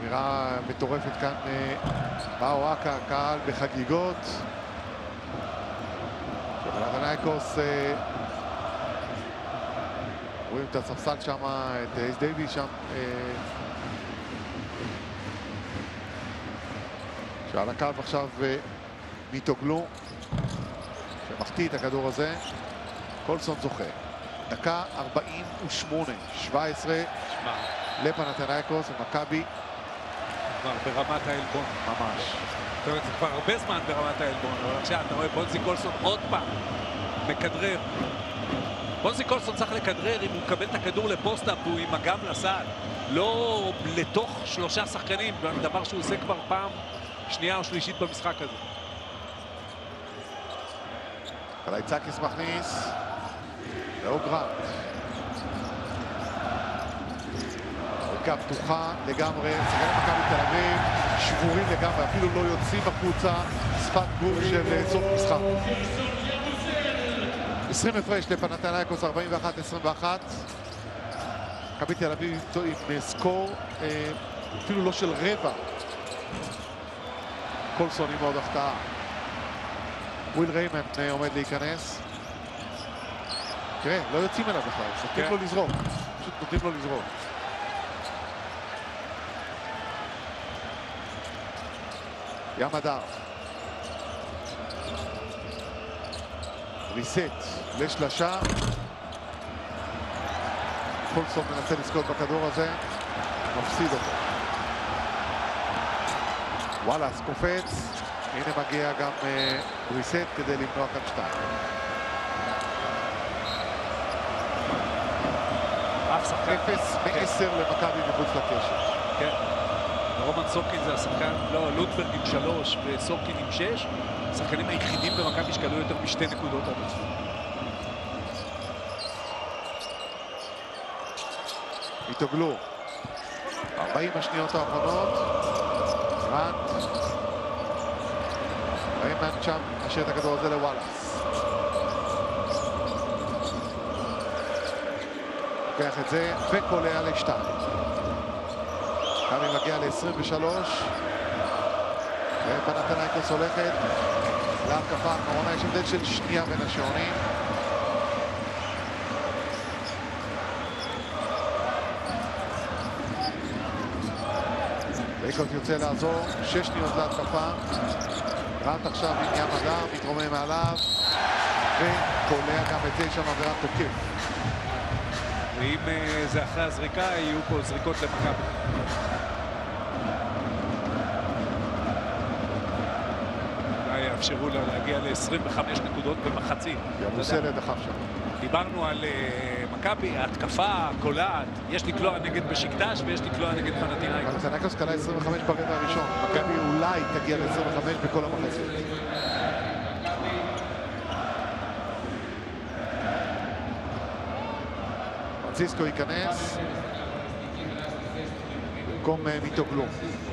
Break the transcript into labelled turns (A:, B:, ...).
A: אווירה מטורפת כאן באוהקה, הקהל בחגיגות. פנתנייקוס, רואים את הספסל שם, את אייס דייוויס שם, שעל הקו עכשיו מיטוגלו, שמחטיא את הכדור הזה. קולסון זוכה. דקה 48, 17 לפנתנייקוס ומכבי.
B: כבר ברמת העלבון.
A: ממש.
B: זאת אומרת, זה כבר הרבה זמן ברמת העלבון, אבל עכשיו אתה רואה בונזי קולסון עוד פעם מכדרר. בונזי קולסון צריך לכדרר אם הוא מקבל את הכדור לפוסט-אפ והוא עם הגב לסל, לא לתוך שלושה שחקנים, דבר שהוא עושה כבר פעם שנייה או שלישית במשחק הזה.
A: קלייצקיס מכניס, לאו גרנט. ריקה פתוחה לגמרי, שחקני מכבי תל אביב שבורים לגמרי, אפילו לא יוצאים החוצה, שפת גוף של סוף משחק. 20 הפרש לפנתנייקוס, 41-21. מכבי תל אביב עם סקור אפילו לא של רבע. קולסון עם עוד הפתעה. וויל ריימנד עומד להיכנס. תראה, לא יוצאים אליו בכלל, נותנים לו לזרוק. פשוט נותנים לו לזרוק. ים הדר. ריסט לשלשה. קולסון מנסה לזכות בכדור הזה. מפסיד אותו. וואלאס קופץ. הנה מגיע גם ריסט כדי למנוע כאן 2.
B: אף שחקן
A: 0 מ-10 למכבי מחוץ לקשר.
B: כן. רומן סורקין זה השחקן, לא, לוטברג עם 3 וסורקין עם 6. השחקנים היחידים במכבי שקלו יותר משתי נקודות עד עכשיו.
A: מיטוגלו. 40 השניות האחרונות. גרנט. ריימנד שם, משאיר את הכדור הזה לוואלאס. לוקח את זה וקולע ל2. מכבי מגיע ל-23. ופנתנייקוס הולכת להתקפה האחרונה. יש הבדל של שנייה בין השעונים. לייקוס יוצא לעזור. 6 שניות להתקפה. גרנט עכשיו עם ים הדר, מתרומם מעליו, וקולע גם את זה שם עבירת תוקף.
B: ואם זה אחרי הזריקה, יהיו פה זריקות למכבי. אולי יאפשרו לה להגיע ל-25 נקודות במחצית.
A: יבוסלת דחף שם.
B: דיברנו על מכבי, ההתקפה, קולעת, יש לקלוע נגד בשקטש ויש לקלוע נגד פנתנייקוס.
A: פנתנייקוס קלע 25 ברבע הראשון. מכבי אולי תגיע ל-25 בכל המחצית. פרנציסקו ייכנס במקום מיטוגלו.